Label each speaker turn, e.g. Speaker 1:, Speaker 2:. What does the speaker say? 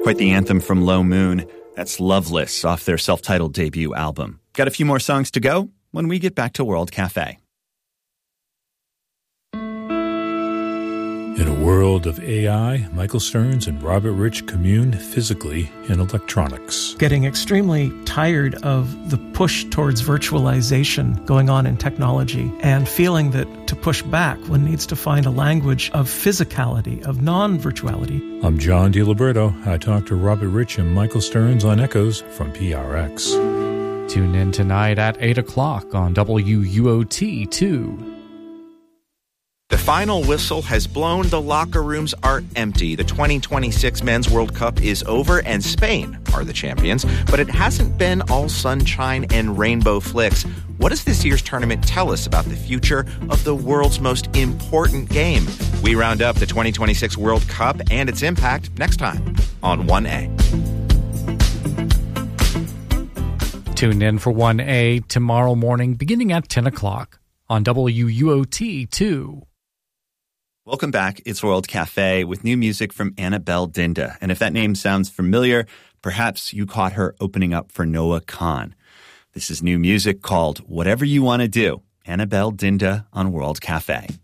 Speaker 1: Quite the anthem from Low Moon. That's Loveless off their self-titled debut album. Got a few more songs to go when we get back to World Cafe.
Speaker 2: In a world of AI, Michael Stearns and Robert Rich commune physically in electronics.
Speaker 3: Getting extremely tired of the push towards virtualization going on in technology and feeling that to push back, one needs to find a language of physicality, of non-virtuality.
Speaker 2: I'm John DiLiberto. I talked to Robert Rich and Michael Stearns on Echoes from PRX.
Speaker 4: Tune in tonight at 8 o'clock on WUOT2.
Speaker 5: The final whistle has blown. The locker rooms are empty. The 2026 Men's World Cup is over, and Spain are the champions. But it hasn't been all sunshine and rainbow flicks. What does this year's tournament tell us about the future of the world's most important game? We round up the 2026 World Cup and its impact next time on 1A.
Speaker 4: Tune in for 1A tomorrow morning beginning at 10 o'clock on WUOT2.
Speaker 1: Welcome back. It's World Cafe with new music from Annabelle Dinda. And if that name sounds familiar, perhaps you caught her opening up for Noah Kahan. This is new music called Whatever You Want to Do. Annabelle Dinda on World Cafe.